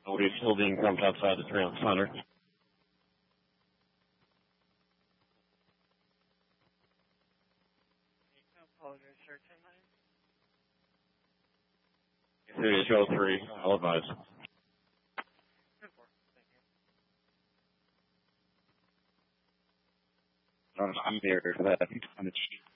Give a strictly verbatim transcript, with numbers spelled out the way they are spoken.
Nobody's still being pumped outside the Trans Center. Thirty show three, I'll advise. I'm here for that.